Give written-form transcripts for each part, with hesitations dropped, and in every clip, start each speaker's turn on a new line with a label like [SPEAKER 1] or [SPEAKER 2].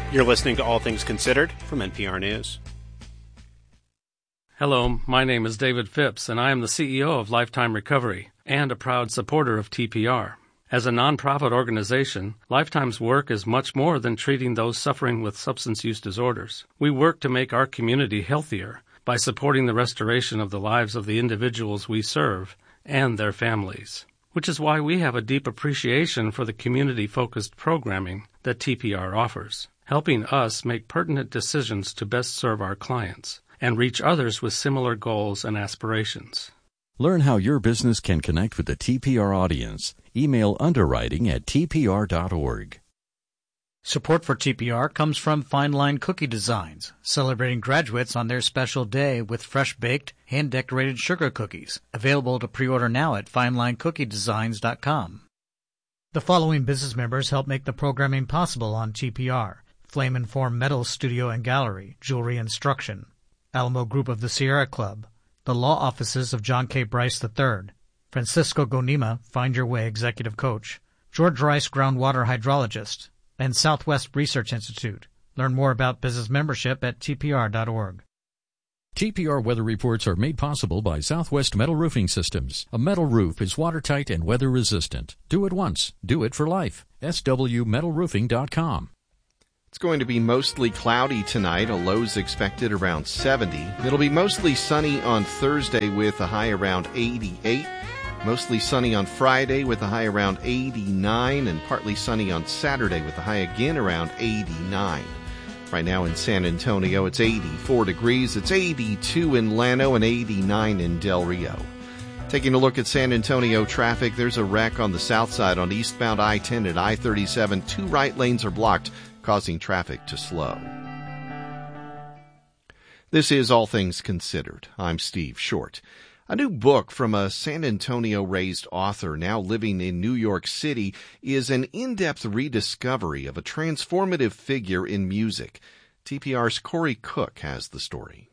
[SPEAKER 1] You're listening to All Things Considered from NPR News.
[SPEAKER 2] Hello, my name is David Phipps, and I am the CEO of Lifetime Recovery and a proud supporter of TPR. As a nonprofit organization, Lifetime's work is much more than treating those suffering with substance use disorders. We work to make our community healthier by supporting the restoration of the lives of the individuals we serve and their families, which is why we have a deep appreciation for the community-focused programming that TPR offers, helping us make pertinent decisions to best serve our clients and reach others with similar goals and aspirations.
[SPEAKER 3] Learn how your business can connect with the TPR audience. Email underwriting@tpr.org.
[SPEAKER 4] Support for TPR comes from Fine Line Cookie Designs, celebrating graduates on their special day with fresh-baked, hand-decorated sugar cookies, available to pre-order now at FineLineCookieDesigns.com. The following business members help make the programming possible on TPR: Flame Informed Metal Studio and Gallery, Jewelry Instruction, Alamo Group of the Sierra Club, the law offices of John K. Bryce III, Francisco Gonima, Find Your Way Executive Coach, George Rice Groundwater Hydrologist, and Southwest Research Institute. Learn more about business membership at tpr.org.
[SPEAKER 3] TPR weather reports are made possible by Southwest Metal Roofing Systems. A metal roof is watertight and weather resistant. Do it once. Do it for life. swmetalroofing.com.
[SPEAKER 5] It's going to be mostly cloudy tonight. A low's expected around 70. It'll be mostly sunny on Thursday with a high around 88. Mostly sunny on Friday with a high around 89. And partly sunny on Saturday with a high again around 89. Right now in San Antonio, it's 84 degrees. It's 82 in Llano and 89 in Del Rio. Taking a look at San Antonio traffic, there's a wreck on the south side on eastbound I-10 at I-37. 2 right lanes are blocked, causing traffic to slow. This is All Things Considered. I'm Steve Short. A new book from a San Antonio-raised author now living in New York City is an in-depth rediscovery of a transformative figure in music. TPR's Corey Cook has the story.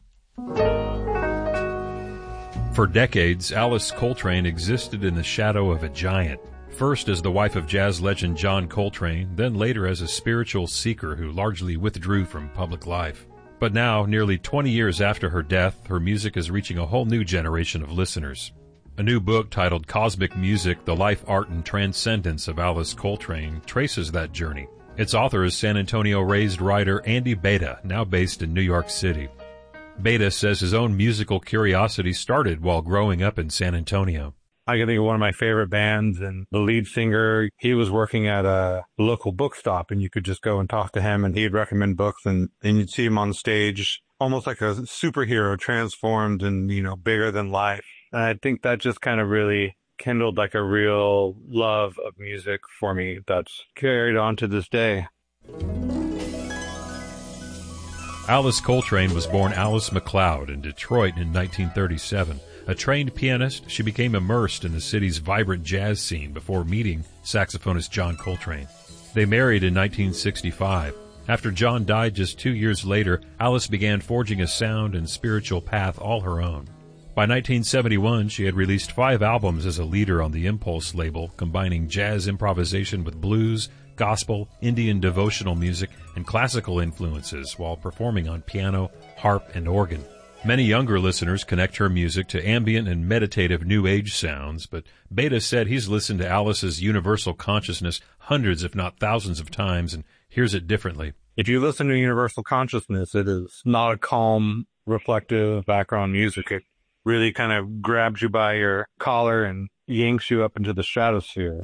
[SPEAKER 6] For decades, Alice Coltrane existed in the shadow of a giant. First as the wife of jazz legend John Coltrane, then later as a spiritual seeker who largely withdrew from public life. But now, nearly 20 years after her death, her music is reaching a whole new generation of listeners. A new book titled Cosmic Music, The Life, Art, and Transcendence of Alice Coltrane traces that journey. Its author is San Antonio-raised writer Andy Beta, now based in New York City. Beta says his own musical curiosity started while growing up in San Antonio.
[SPEAKER 7] I can think of one of my favorite bands, and the lead singer, he was working at a local bookstop, and you could just go and talk to him, and he'd recommend books, and you'd see him on stage, almost like a superhero, transformed and, bigger than life. And I think that just kind of really kindled like a real love of music for me that's carried on to this day.
[SPEAKER 6] Alice Coltrane was born Alice McLeod in Detroit in 1937. A trained pianist, she became immersed in the city's vibrant jazz scene before meeting saxophonist John Coltrane. They married in 1965. After John died just 2 years later, Alice began forging a sound and spiritual path all her own. By 1971, she had released 5 albums as a leader on the Impulse label, combining jazz improvisation with blues, gospel, Indian devotional music, and classical influences while performing on piano, harp, and organ. Many younger listeners connect her music to ambient and meditative New Age sounds, but Beta said he's listened to Alice's Universal Consciousness hundreds if not thousands of times and hears it differently.
[SPEAKER 7] If you listen to Universal Consciousness, it is not a calm, reflective background music. It really kind of grabs you by your collar and yanks you up into the stratosphere.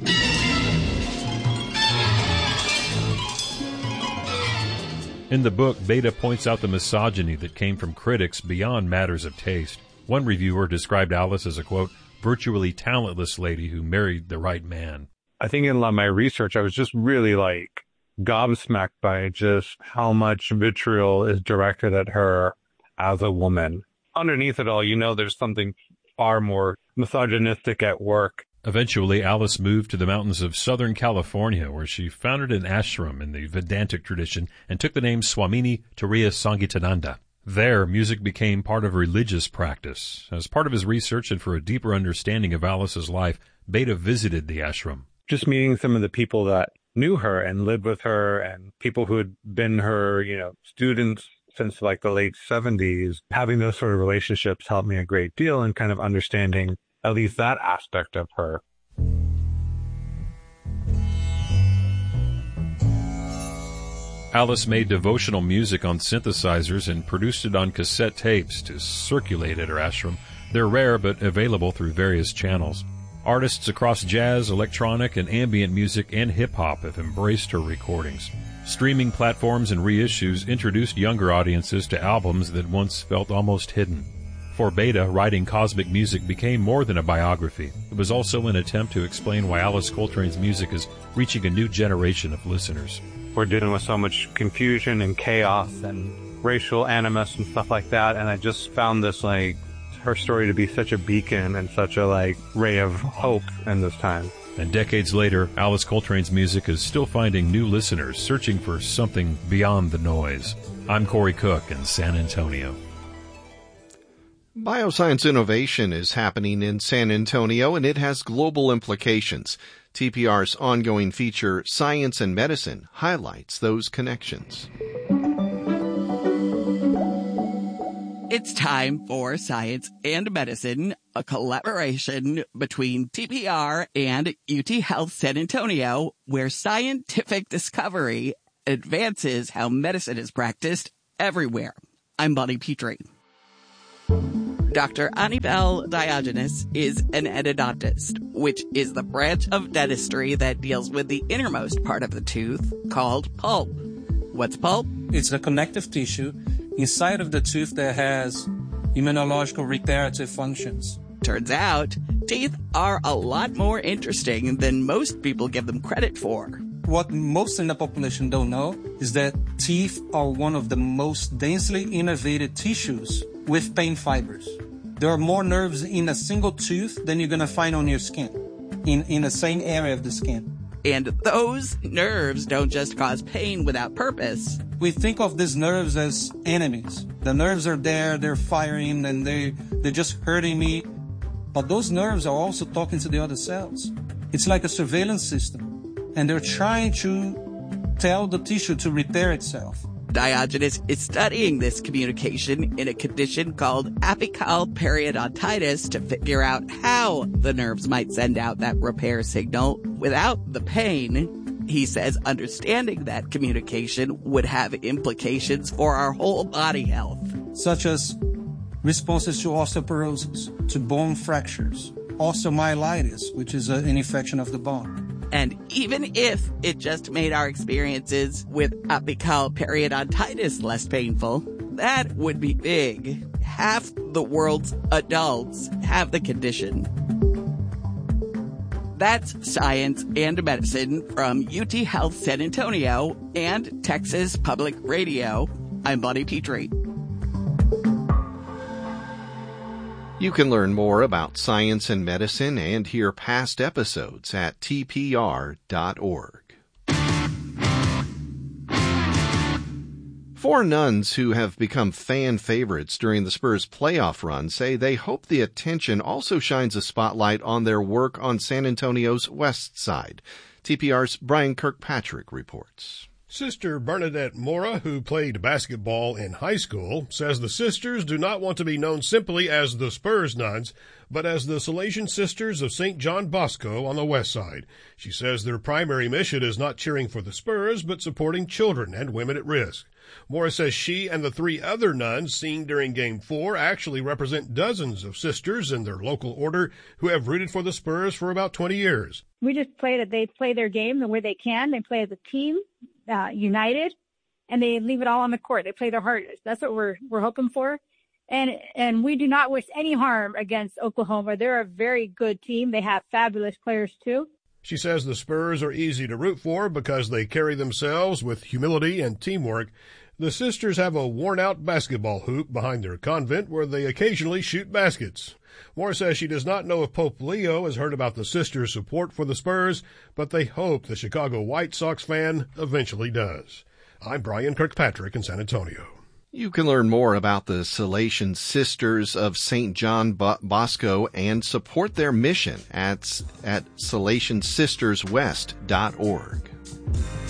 [SPEAKER 6] In the book, Beta points out the misogyny that came from critics beyond matters of taste. One reviewer described Alice as a, quote, virtually talentless lady who married the right man.
[SPEAKER 7] I think in a lot of my research, I was just really gobsmacked by just how much vitriol is directed at her as a woman. Underneath it all, there's something far more misogynistic at work.
[SPEAKER 6] Eventually, Alice moved to the mountains of Southern California, where she founded an ashram in the Vedantic tradition and took the name Swamini Turiya Sangitananda. There, music became part of religious practice. As part of his research and for a deeper understanding of Alice's life, Beta visited the ashram.
[SPEAKER 7] Just meeting some of the people that knew her and lived with her, and people who had been her, students since like the late 70s. Having those sort of relationships helped me a great deal in kind of understanding at least that aspect of her.
[SPEAKER 6] Alice made devotional music on synthesizers and produced it on cassette tapes to circulate at her ashram. They're rare but available through various channels. Artists across jazz, electronic, and ambient music and hip-hop have embraced her recordings. Streaming platforms and reissues introduced younger audiences to albums that once felt almost hidden. For Beta, writing cosmic music became more than a biography. It was also an attempt to explain why Alice Coltrane's music is reaching a new generation of listeners.
[SPEAKER 7] We're dealing with so much confusion and chaos and racial animus and stuff like that, and I just found this, her story to be such a beacon and such a, ray of hope in this time.
[SPEAKER 6] And decades later, Alice Coltrane's music is still finding new listeners, searching for something beyond the noise. I'm Corey Cook in San Antonio.
[SPEAKER 5] Bioscience innovation is happening in San Antonio, and it has global implications. TPR's ongoing feature, Science and Medicine, highlights those connections.
[SPEAKER 8] It's time for Science and Medicine, a collaboration between TPR and UT Health San Antonio, where scientific discovery advances how medicine is practiced everywhere. I'm Bonnie Petrie. Dr. Anibal Diogenes is an endodontist, which is the branch of dentistry that deals with the innermost part of the tooth called pulp. What's pulp?
[SPEAKER 9] It's the connective tissue inside of the tooth that has immunological reparative functions.
[SPEAKER 8] Turns out, teeth are a lot more interesting than most people give them credit for.
[SPEAKER 9] What most in the population don't know is that teeth are one of the most densely innervated tissues with pain fibers. There are more nerves in a single tooth than you're going to find on your skin, in the same area of the skin.
[SPEAKER 8] And those nerves don't just cause pain without purpose.
[SPEAKER 9] We think of these nerves as enemies. The nerves are there, they're firing, and they're just hurting me. But those nerves are also talking to the other cells. It's like a surveillance system, and they're trying to tell the tissue to repair itself.
[SPEAKER 8] Diogenes is studying this communication in a condition called apical periodontitis to figure out how the nerves might send out that repair signal without the pain. He says understanding that communication would have implications for our whole body health.
[SPEAKER 9] Such as responses to osteoporosis, to bone fractures, osteomyelitis, which is an infection of the bone.
[SPEAKER 8] And even if it just made our experiences with apical periodontitis less painful, that would be big. Half the world's adults have the condition. That's Science and Medicine from UT Health San Antonio and Texas Public Radio. I'm Bonnie Petrie.
[SPEAKER 5] You can learn more about science and medicine and hear past episodes at tpr.org. 4 nuns who have become fan favorites during the Spurs playoff run say they hope the attention also shines a spotlight on their work on San Antonio's west side. TPR's Brian Kirkpatrick reports.
[SPEAKER 10] Sister Bernadette Mora, who played basketball in high school, says the sisters do not want to be known simply as the Spurs nuns, but as the Salesian Sisters of St. John Bosco on the west side. She says their primary mission is not cheering for the Spurs, but supporting children and women at risk. Mora says she and the 3 other nuns seen during Game 4 actually represent dozens of sisters in their local order who have rooted for the Spurs for about 20 years.
[SPEAKER 11] We just pray that they play their game the way they can. They play as a team. United, and they leave it all on the court. They play their hardest. That's what we're hoping for. And we do not wish any harm against Oklahoma. They're a very good team. They have fabulous players too.
[SPEAKER 10] She says the Spurs are easy to root for because they carry themselves with humility and teamwork. The sisters have a worn-out basketball hoop behind their convent where they occasionally shoot baskets. Moore says she does not know if Pope Leo has heard about the sisters' support for the Spurs, but they hope the Chicago White Sox fan eventually does. I'm Brian Kirkpatrick in San Antonio.
[SPEAKER 5] You can learn more about the Salesian Sisters of St. John Bosco and support their mission at SalesianSistersWest.org.